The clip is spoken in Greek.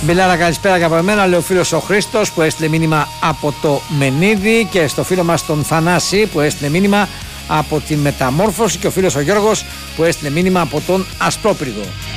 Μπιλάρα, καλησπέρα και από εμένα, λέει ο φίλος ο Χρήστος που έστειλε μήνυμα από το Μενίδη, και στο φίλο μας τον Θανάση που έστειλε μήνυμα από τη Μεταμόρφωση, και ο φίλος ο Γιώργος που έστειλε μήνυμα από τον Ασπρόπυργο.